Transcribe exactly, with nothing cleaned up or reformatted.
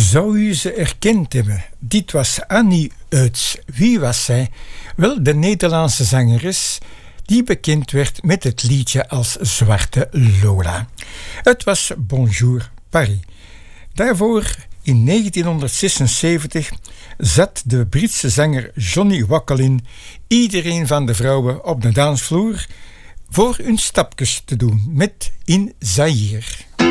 Zou u ze erkend hebben? Dit was Annie Uits. Wie was zij? Wel, de Nederlandse zangeres die bekend werd met het liedje als Zwarte Lola. Het was Bonjour Paris. Daarvoor, in negentienhonderdzesenzeventig, zat de Britse zanger Johnny Wakkelin iedereen van de vrouwen op de dansvloer voor hun stapjes te doen met In Zaire.